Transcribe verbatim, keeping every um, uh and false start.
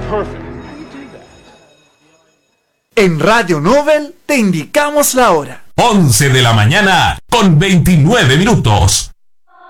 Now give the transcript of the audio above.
En Radio Nobel te indicamos la hora. once de la mañana con veintinueve minutos.